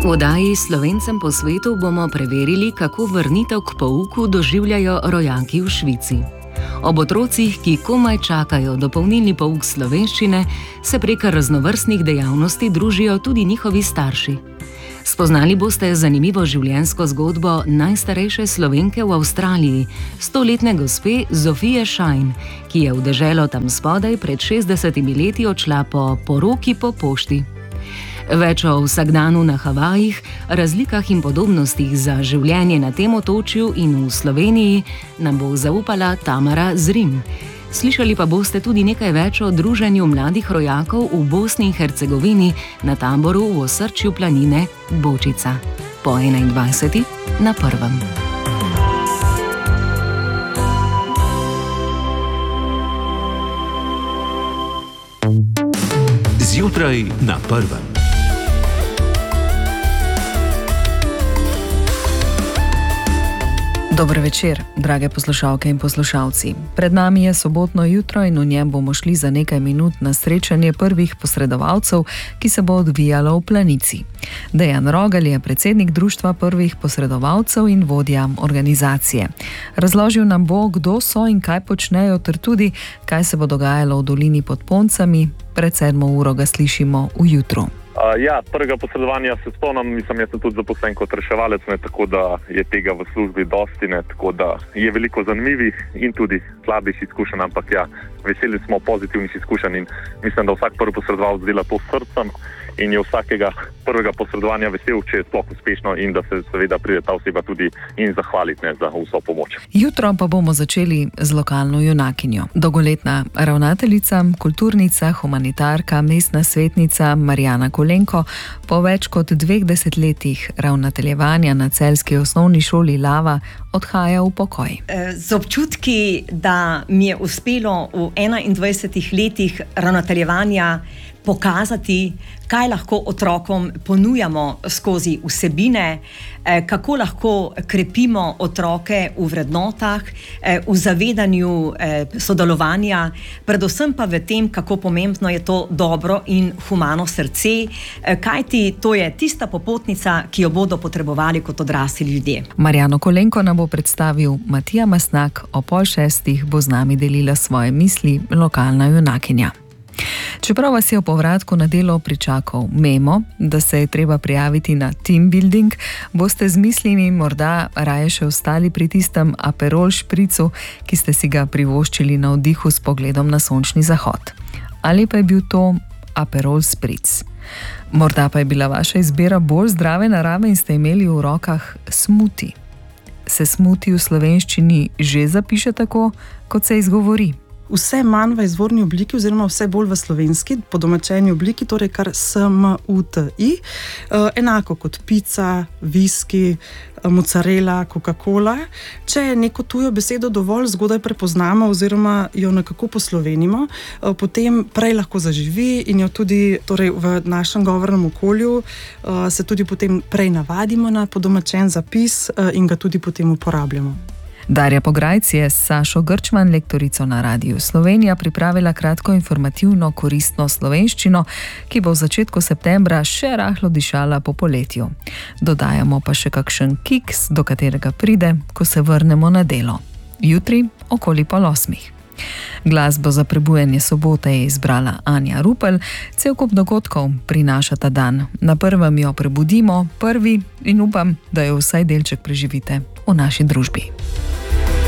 V oddaji Slovencem po svetu bomo preverili, kako vrnitev k pouku doživljajo rojaki v Švici. Ob otrocih, ki komaj čakajo dopolnilni pouk slovenščine, se prek raznovrstnih dejavnosti družijo tudi njihovi starši. Spoznali boste zanimivo življenjsko zgodbo najstarejše Slovenke v Avstraliji, 100-letne gospe Zofije Shine, ki je v deželo tam spodaj pred 60 leti odšla po poroki po pošti. Več o vsakdanu na Havajih, razlikah in podobnostih za življenje na tem otočju in v Sloveniji nam bo zaupala Tamara Zrim. Slišali pa boste tudi nekaj več o druženju mladih rojakov v Bosni in Hercegovini na taboru v osrčju planine Bočica. Po 21. na Prvem. Zjutraj na Prvem. Dober večer, drage poslušalke in poslušalci. Pred nami je sobotno jutro in v njem bomo šli za nekaj minut na srečanje prvih posredovalcev, ki se bo odvijalo v Planici. Dejan Rogelj je predsednik Društva prvih posredovalcev in vodja organizacije. Razložil nam bo, kdo so in kaj počnejo, ter tudi, kaj se bo dogajalo v dolini pod Poncami. Pred 7. uro ga slišimo v jutru. Prvega posredovanja se spomnim, jaz sem tudi zaposlen kot reševalec, tako da je tega v službi dosti, tako da je veliko zanimivih in tudi slabih izkušenj, ampak veseli smo pozitivnih izkušenj in mislim, da vsak prvi posredovalec dela to s srcem in je vsakega prvega posredovanja vesel, če je sploh uspešno in da se seveda pride ta oseba tudi in zahvaliti za vso pomoč. Jutro pa bomo začeli z lokalno junakinjo. Dolgoletna ravnateljica, kulturnica, humanitarka, mestna svetnica Marjana Kolenko po več kot 2 desetletjih ravnateljevanja na celjski osnovni šoli Lava odhaja v pokoj. Z občutki, da mi je uspelo v 21 letih ravnateljevanja pokazati, kaj lahko otrokom ponujamo skozi vsebine, kako lahko krepimo otroke v vrednotah, v zavedanju sodelovanja, predvsem pa v tem, kako pomembno je to dobro in humano srce, kajti to je tista popotnica, ki jo bodo potrebovali kot odrasli ljudje. Marjano Kolenko nam bo predstavil Matija Masnak, o 5:30 bo z nami delila svoje misli lokalna junakinja. Čeprav vas je v povratku na delo pričakal memo, da se je treba prijaviti na team building, boste z mislimi morda raje še ostali pri tistem Aperol špricu, ki ste si ga privoščili na oddihu s pogledom na sončni zahod. Ali pa je bil to Aperol spritz. Morda pa je bila vaša izbira bolj zdrave narave in ste imeli v rokah smuti. Se smuti v slovenščini že zapiše tako, kot se izgovori? Vse manj v izvorni obliki oziroma vse bolj v slovenski, podomačeni obliki, torej kar SMUTI, enako kot pica, viski, mozzarella, Coca-Cola. Če je neko tujo besedo dovolj zgodaj prepoznamo oziroma jo nekako poslovenimo, potem prej lahko zaživi in jo tudi v našem govornem okolju se tudi potem prej navadimo na podomačen zapis in ga tudi potem uporabljamo. Darja Pograjc je s Sašo Grčman, lektorico na Radiu Slovenija, pripravila kratko informativno koristno slovenščino, ki bo v začetku septembra še rahlo dišala po poletju. Dodajamo pa še kakšen kiks, do katerega pride, ko se vrnemo na delo. Jutri okoli 7:30. Glasbo za prebujanje sobote je izbrala Anja Rupel, cel kup dogodkov prinaša ta dan. Na Prvem jo prebudimo, prvi, in upam, da jo vsaj delček preživite v naši družbi.